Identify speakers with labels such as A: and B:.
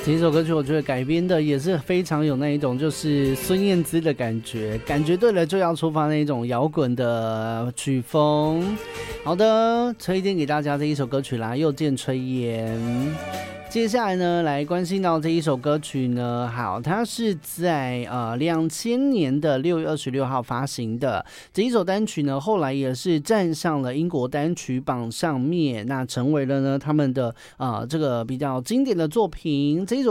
A: 这首歌曲我觉得改编的也是非常有那一种就是孙燕姿的感觉，感觉对了就要出发那一种摇滚的曲风。好的，推荐给大家这一首歌曲啦，又见炊烟。接下来呢，来关心到这一首歌曲呢，好，它是在2000年的6月26号发行的。这一首单曲呢，后来也是站上了英国单曲榜上面，那成为了呢他们的这个比较经典的作品。这一首